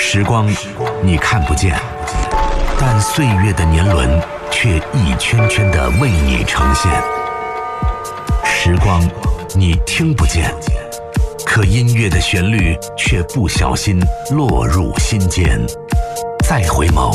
时光你看不见，但岁月的年轮却一圈圈地为你呈现。时光你听不见，可音乐的旋律却不小心落入心间。再回眸，